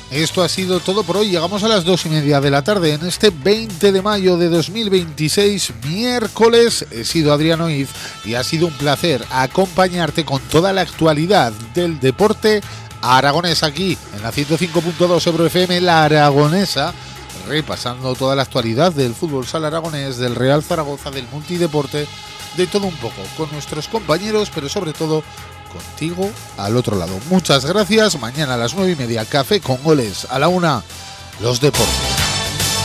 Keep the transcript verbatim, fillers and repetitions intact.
Esto ha sido todo por hoy. Llegamos a las dos y media de la tarde en este veinte de mayo de dos mil veintiséis, miércoles. He sido Adrián Oiz y ha sido un placer acompañarte con toda la actualidad del deporte aragonés aquí en la ciento cinco punto dos Ebro F M, La Aragonesa, repasando toda la actualidad del fútbol sala aragonés, del Real Zaragoza, del multideporte, de todo un poco, con nuestros compañeros, pero sobre todo contigo al otro lado. Muchas gracias. Mañana a las nueve y media, café con goles. A la una, los deportes.